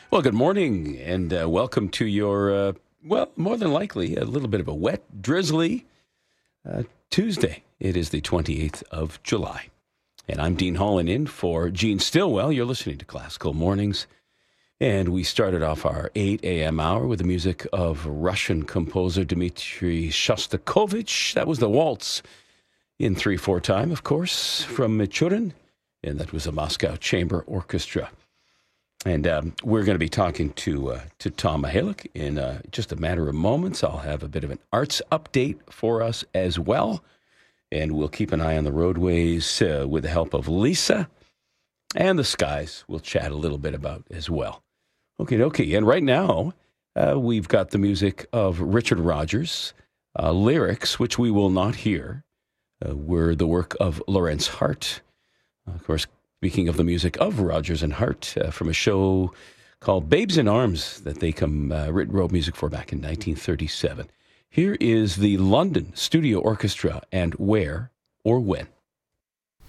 Well, good morning and welcome to your, more than likely, a little bit of a wet, drizzly Tuesday. It is the 28th of July. And I'm Dean Holland in for Gene Stillwell. You're listening to Classical Mornings. And we started off our 8 a.m. hour with the music of Russian composer Dmitri Shostakovich. That was the waltz in 3/4 time, of course, from Michurin. And that was a Moscow Chamber Orchestra. And we're going to be talking to Tom Mihalich in just a matter of moments. I'll have a bit of an arts update for us as well. And we'll keep an eye on the roadways with the help of Lisa. And the skies we'll chat a little bit about as well. Okay. And right now, we've got the music of Richard Rodgers. Lyrics, which we will not hear, were the work of Lorenz Hart. Of course, speaking of the music of Rodgers and Hart, from a show called Babes in Arms that they wrote music for back in 1937. Here is the London Studio Orchestra and Where or When.